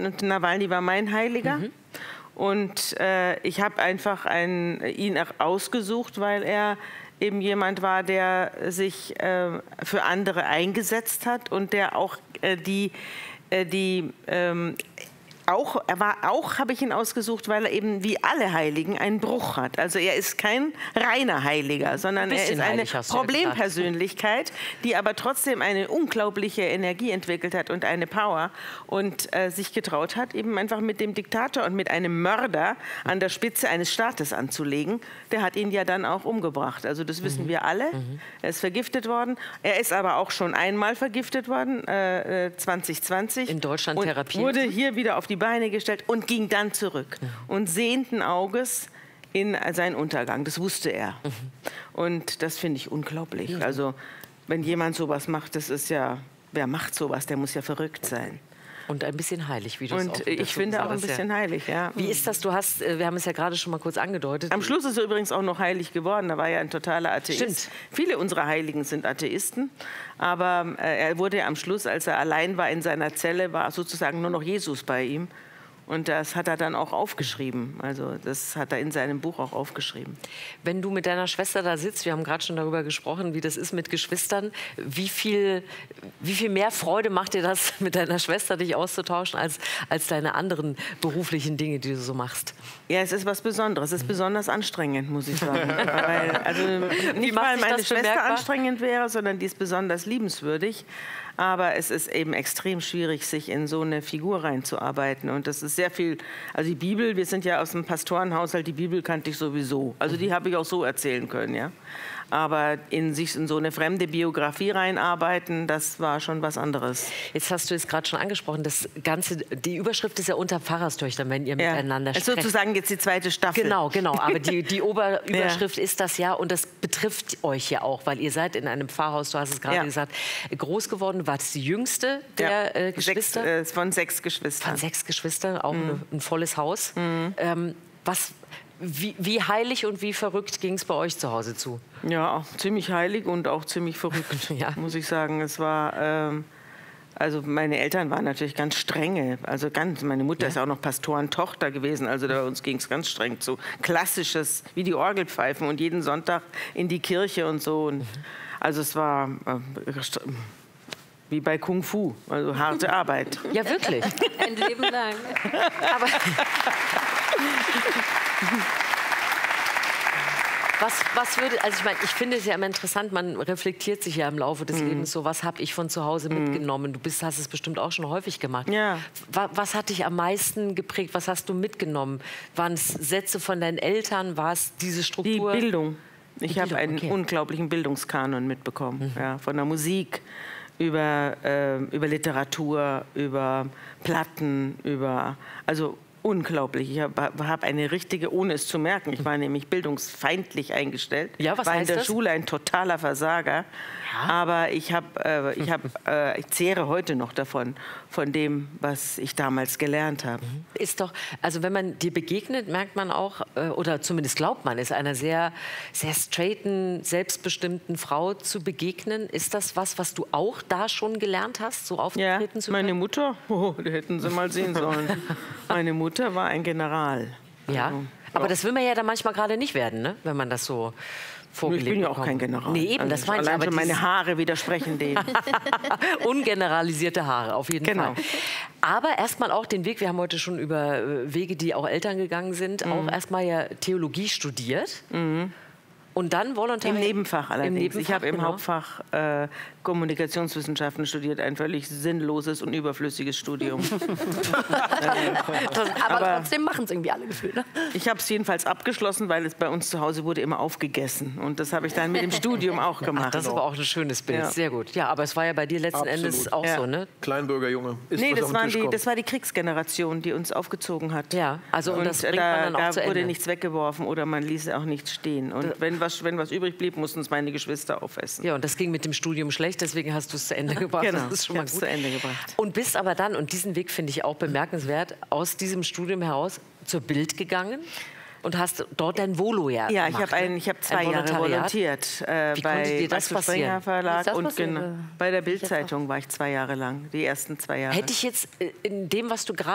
und Nawalny war mein Heiliger. Und ich habe einfach ihn auch ausgesucht, weil er eben jemand war, der sich für andere eingesetzt hat und der auch habe ich ihn ausgesucht, weil er eben wie alle Heiligen einen Bruch hat. Also er ist kein reiner Heiliger, sondern er ist eine Problempersönlichkeit, die aber trotzdem eine unglaubliche Energie entwickelt hat und eine Power und sich getraut hat, eben einfach mit dem Diktator und mit einem Mörder an der Spitze eines Staates anzulegen. Der hat ihn ja dann auch umgebracht. Also das wissen wir alle. Er ist vergiftet worden. Er ist aber auch schon einmal vergiftet worden, 2020. In Deutschland therapiert. Wurde hier wieder auf die Beine gestellt und ging dann zurück und sehenden Auges in seinen Untergang. Das wusste er. Und das finde ich unglaublich. Also wenn jemand sowas macht, das ist ja, wer macht sowas? Der muss ja verrückt sein. Und ein bisschen heilig, wie du es auch Und ich finde auch ein bisschen heilig, ja. Wie ist das? Wir haben es ja gerade schon mal kurz angedeutet. Am Schluss ist er übrigens auch noch heilig geworden. Da war ja ein totaler Atheist. Stimmt. Viele unserer Heiligen sind Atheisten. Aber er wurde am Schluss, als er allein war in seiner Zelle, war sozusagen nur noch Jesus bei ihm. Und das hat er dann auch aufgeschrieben. Also das hat er in seinem Buch auch aufgeschrieben. Wenn du mit deiner Schwester da sitzt, wir haben gerade schon darüber gesprochen, wie das ist mit Geschwistern, wie viel mehr Freude macht dir das, mit deiner Schwester dich auszutauschen, als deine anderen beruflichen Dinge, die du so machst? Ja, es ist was Besonderes. Es ist besonders anstrengend, muss ich sagen. Nicht, weil meine Schwester anstrengend wäre, sondern die ist besonders liebenswürdig. Aber es ist eben extrem schwierig, sich in so eine Figur reinzuarbeiten. Und das ist sehr viel, also die Bibel, wir sind ja aus dem Pastorenhaushalt, die Bibel kannte ich sowieso. Also die habe ich auch so erzählen können, ja. Aber sich in so eine fremde Biografie reinarbeiten, das war schon was anderes. Jetzt hast du es gerade schon angesprochen, das Ganze, die Überschrift ist ja unter Pfarrerstöchtern, wenn ihr miteinander sprecht. Das ist sozusagen jetzt die zweite Staffel. Genau, aber die Oberüberschrift ist das ja, und das betrifft euch ja auch, weil ihr seid in einem Pfarrhaus, du hast es gerade gesagt, groß geworden. Du warst die jüngste der Geschwister? Von 6 Geschwistern. Von 6 Geschwistern, auch ein volles Haus. Wie heilig und wie verrückt ging es bei euch zu Hause zu? Ja, auch ziemlich heilig und auch ziemlich verrückt, muss ich sagen. Es war, also meine Eltern waren natürlich ganz strenge. Also meine Mutter ist auch noch Pastorentochter gewesen. Also bei uns ging es ganz streng zu. Klassisches, wie die Orgelpfeifen und jeden Sonntag in die Kirche und so. Und, also es war wie bei Kung Fu, also harte Arbeit. Ja, wirklich. Ein Leben lang. Aber was würde, also ich meine, ich finde es ja immer interessant, man reflektiert sich ja im Laufe des Lebens so, was habe ich von zu Hause mitgenommen? Du hast es bestimmt auch schon häufig gemacht. Ja. Was hat dich am meisten geprägt? Was hast du mitgenommen? Waren es Sätze von deinen Eltern? War es diese Struktur? Die Bildung. Ich habe einen unglaublichen Bildungskanon mitbekommen, ja, von der Musik über Literatur, über Platten, also unglaublich. Ich habe eine richtige, ohne es zu merken, ich war nämlich bildungsfeindlich eingestellt. Ja, was war heißt in der das? Schule ein totaler Versager. Ja. Aber ich zehre heute noch davon, von dem, was ich damals gelernt habe. Ist doch, also wenn man dir begegnet, merkt man auch, oder zumindest glaubt man, ist einer sehr, sehr straighten, selbstbestimmten Frau zu begegnen. Ist das was du auch da schon gelernt hast, so auftreten zu können? Meine Mutter, die hätten Sie mal sehen sollen. Meine Mutter war ein General. Ja, also, aber das will man ja dann manchmal gerade nicht werden, ne? Wenn man das so vorgelegt bekommt. Ich bin ja auch kein General. Nee, eben, das meine ich. Aber meine Haare widersprechen dem. Ungeneralisierte Haare, auf jeden Fall. Aber erstmal auch den Weg, wir haben heute schon über Wege, die auch Eltern gegangen sind, auch erstmal ja Theologie studiert. Und dann Volontariat? Im Nebenfach allerdings. Ich habe im Hauptfach Kommunikationswissenschaften studiert, ein völlig sinnloses und überflüssiges Studium. Aber trotzdem machen es irgendwie alle gefühlt, ne? Ich habe es jedenfalls abgeschlossen, weil es bei uns zu Hause wurde immer aufgegessen. Und das habe ich dann mit dem Studium auch gemacht. Ach, das ist aber auch ein schönes Bild, sehr gut. Ja, aber es war ja bei dir letzten Endes auch so, ne? Kleinbürgerjunge. Nee, das war die Kriegsgeneration, die uns aufgezogen hat. Ja, also und das bringt man dann auch zu Ende. Da wurde Ende. nichts weggeworfen oder man ließ auch nichts stehen. Und wenn was übrig blieb, mussten es meine Geschwister aufessen. Ja, und das ging mit dem Studium schlecht, deswegen hast du es zu Ende gebracht. Genau, das ist schon mal gut. zu Ende gebracht. Und bist aber dann, und diesen Weg finde ich auch bemerkenswert, aus diesem Studium heraus zur Bild gegangen und hast dort dein Volo gemacht. Ja, ich habe 2 Jahre volontiert bei Axel Springer Verlag und bei der Bild-Zeitung war ich 2 Jahre lang, die ersten 2 Jahre. Hätte ich jetzt in dem, was du gerade